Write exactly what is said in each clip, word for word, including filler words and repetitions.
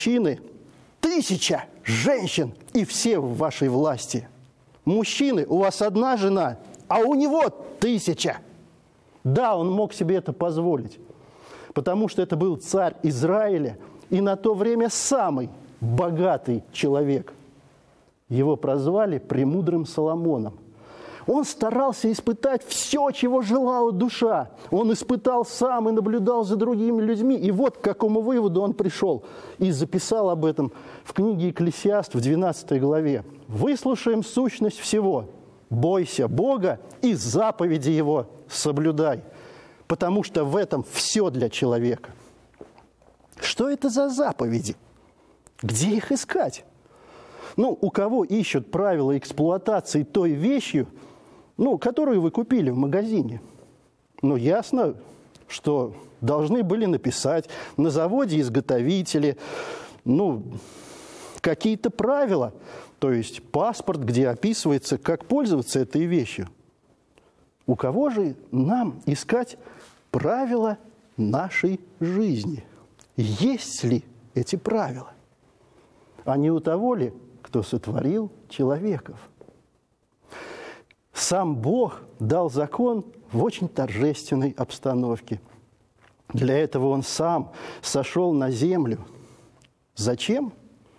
Мужчины, тысяча женщин, и все в вашей власти. Мужчины, у вас одна жена, а у него тысяча. Да, он мог себе это позволить, потому что это был царь Израиля и на то время самый богатый человек. Его прозвали «Премудрым Соломоном». Он старался испытать все, чего желала душа. Он испытал сам и наблюдал за другими людьми. И вот к какому выводу он пришел. И записал об этом в книге «Экклесиаст» в двенадцатой главе. «Выслушаем сущность всего. Бойся Бога и заповеди Его соблюдай, потому что в этом все для человека». Что это за заповеди? Где их искать? Ну, у кого ищут правила эксплуатации той вещью, ну, которую вы купили в магазине? Ну, ясно, что должны были написать на заводе изготовители, ну, какие-то правила, то есть паспорт, где описывается, как пользоваться этой вещью. У кого же нам искать правила нашей жизни? Есть ли эти правила? А не у того ли, кто сотворил человеков? Сам Бог дал закон в очень торжественной обстановке. Для этого Он сам сошел на землю. Зачем?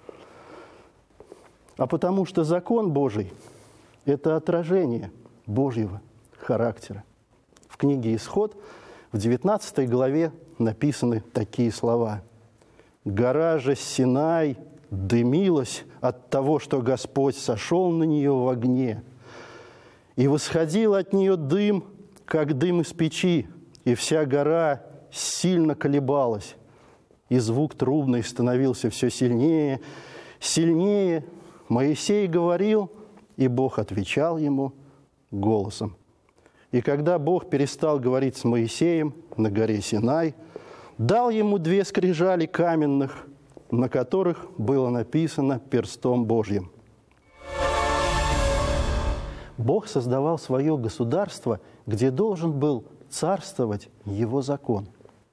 А потому что закон Божий – это отражение Божьего характера. В книге «Исход» в девятнадцатой главе написаны такие слова. «Гора же Синай дымилась от того, что Господь сошел на нее в огне, и восходил от нее дым, как дым из печи, и вся гора сильно колебалась, и звук трубный становился все сильнее, сильнее. Моисей говорил, и Бог отвечал ему голосом. И когда Бог перестал говорить с Моисеем на горе Синай, дал ему две скрижали каменных, на которых было написано перстом Божьим». Бог создавал свое государство, где должен был царствовать Его закон.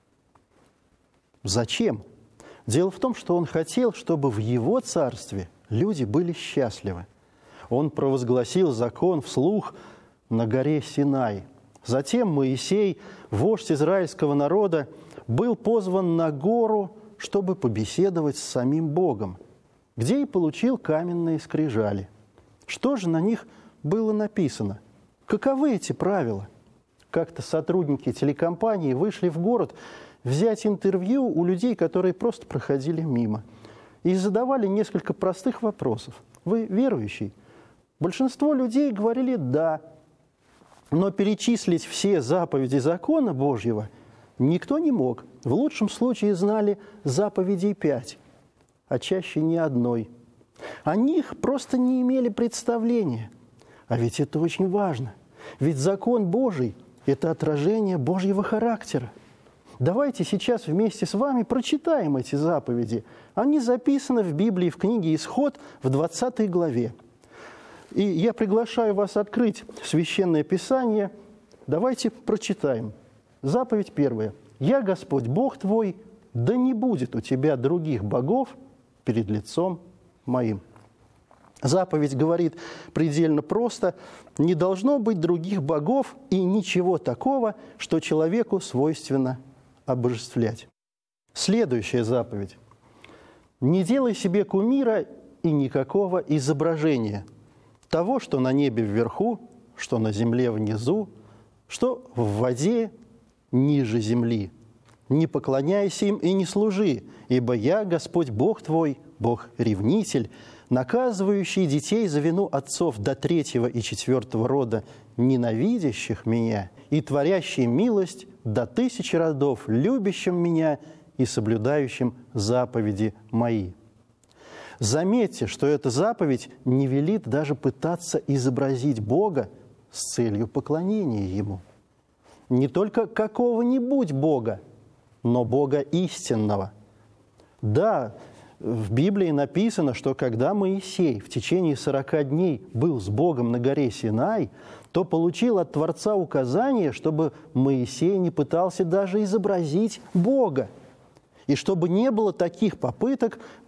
Зачем? Дело в том, что Он хотел, чтобы в Его царстве люди были счастливы. Он провозгласил закон вслух на горе Синай. Затем Моисей, вождь израильского народа, был позван на гору, чтобы побеседовать с самим Богом, где и получил каменные скрижали. Что же на них было написано? Каковы эти правила? Как-то сотрудники телекомпании вышли в город взять интервью у людей, которые просто проходили мимо, и задавали несколько простых вопросов. Вы верующий? Большинство людей говорили «да», но перечислить все заповеди закона Божьего никто не мог. В лучшем случае знали заповедей пять, а чаще ни одной. О них просто не имели представления. А ведь это очень важно. Ведь закон Божий – это отражение Божьего характера. Давайте сейчас вместе с вами прочитаем эти заповеди. Они записаны в Библии, в книге «Исход» в двадцатой главе. И я приглашаю вас открыть Священное Писание. Давайте прочитаем. Заповедь первая. «Я, Господь, Бог твой, да не будет у тебя других богов перед лицом моим». Заповедь говорит предельно просто: не должно быть других богов и ничего такого, что человеку свойственно обожествлять. Следующая заповедь. Не делай себе кумира и никакого изображения того, что на небе вверху, что на земле внизу, что в воде ниже земли. Не поклоняйся им и не служи, ибо я, Господь Бог твой, Бог-ревнитель, наказывающий детей за вину отцов до третьего и четвертого рода, ненавидящих меня, и творящий милость до тысячи родов, любящим меня и соблюдающим заповеди мои». Заметьте, что эта заповедь не велит даже пытаться изобразить Бога с целью поклонения Ему. Не только какого-нибудь Бога, но Бога истинного. Да, в Библии написано, что когда Моисей в течение сорока дней был с Богом на горе Синай, то получил от Творца указание, чтобы Моисей не пытался даже изобразить Бога. И чтобы не было таких попыток